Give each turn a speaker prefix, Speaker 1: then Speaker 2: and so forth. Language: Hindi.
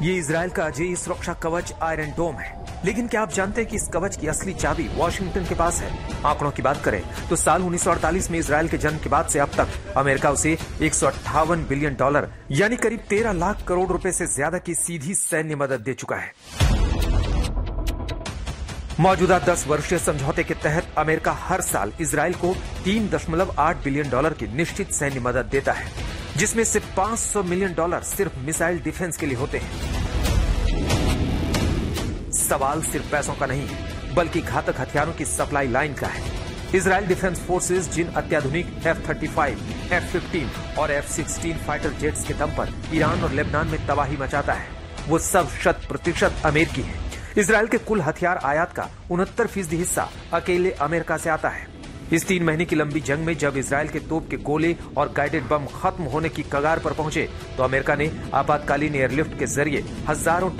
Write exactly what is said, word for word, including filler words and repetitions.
Speaker 1: ये इजराइल का अजय सुरक्षा कवच आयरन डोम है। लेकिन क्या आप जानते हैं कि इस कवच की असली चाबी वॉशिंगटन के पास है? आंकड़ों की बात करें तो साल उन्नीस सौ अड़तालीस में इजराइल के जन्म के बाद से अब तक अमेरिका उसे एक सौ अट्ठावन बिलियन डॉलर यानी करीब तेरह लाख करोड़ रुपए से ज्यादा की सीधी सैन्य मदद दे चुका है। मौजूदा दस वर्षीय समझौते के तहत अमेरिका हर साल इजराइल को तीन दशमलव आठ बिलियन डॉलर की निश्चित सैन्य मदद देता है, जिसमें से पांच सौ मिलियन डॉलर सिर्फ मिसाइल डिफेंस के लिए होते हैं। सवाल सिर्फ पैसों का नहीं है, बल्कि घातक हथियारों की सप्लाई लाइन का है। इजराइल डिफेंस फोर्सेस जिन अत्याधुनिक F thirty five, F fifteen और एफ सिक्सटीन फाइटर जेट्स के दम पर ईरान और लेबनान में तबाही मचाता है, वो सब शत प्रतिशत अमेरिकी है। इजराइल के कुल हथियार आयात का उनहत्तर फीसदी हिस्सा अकेले अमेरिका से आता है। इस तीन महीने की लंबी जंग में जब इजराइल के तोप के गोले और गाइडेड बम खत्म होने की कगार पर पहुंचे, तो अमेरिका ने आपातकालीन एयरलिफ्ट के जरिए हजारों